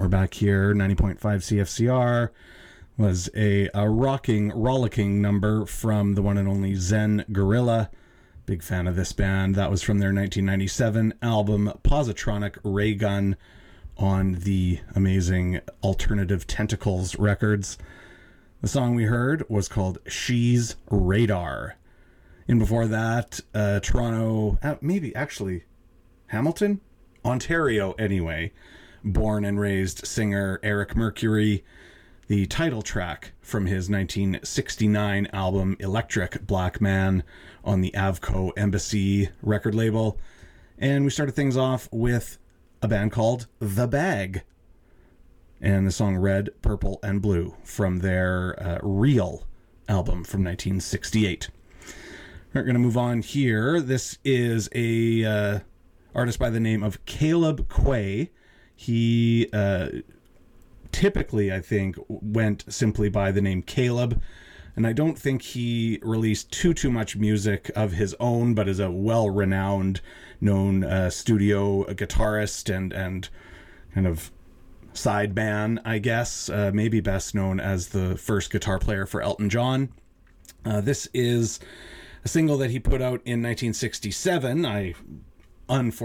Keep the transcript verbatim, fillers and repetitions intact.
we're back here. ninety point five C F C R was a, a rocking, rollicking number from the one and only Zen Gorilla. Big fan of this band. That was from their nineteen ninety-seven album Positronic Ray Gun on the amazing Alternative Tentacles Records. The song we heard was called She's Radar. And before that, uh, Toronto, uh, maybe actually Hamilton? Ontario, anyway. Born and raised singer Eric Mercury. The title track from his nineteen sixty-nine album Electric Black Man on the Avco Embassy record label. And we started things off with a band called The Bag. And the song Red, Purple, and Blue from their uh, Real album from nineteen sixty-eight. We're going to move on here. This is a uh, artist by the name of Caleb Quay. He uh, typically, I think, went simply by the name Caleb. And I don't think he released too, too much music of his own, but is a well-renowned, known uh, studio guitarist and, and kind of sideman, I guess. Uh, maybe best known as the first guitar player for Elton John. Uh, this is a single that he put out in nineteen sixty-seven. I unfortunately